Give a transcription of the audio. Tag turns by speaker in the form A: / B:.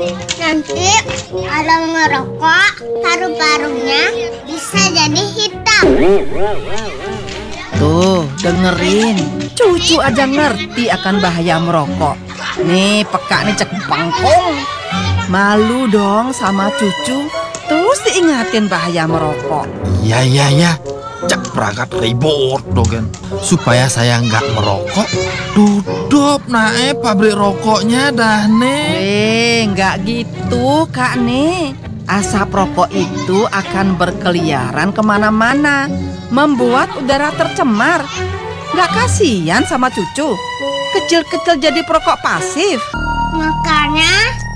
A: Nanti kalau ngerokok, paru-parunya bisa jadi hitam.
B: Tuh, dengerin. Cucu aja ngerti akan bahaya merokok. Nih, peka nih cek pangkong. Malu dong sama cucu. Terus diingatin bahaya merokok.
C: Iya. Cak perangkat ribut dogen. Supaya saya nggak merokok, tutup nae pabrik rokoknya dah nih.
B: Nggak gitu Kak nih. Asap rokok itu akan berkeliaran kemana-mana, membuat udara tercemar. Nggak kasihan sama cucu? Kecil-kecil jadi perokok pasif.
A: Makanya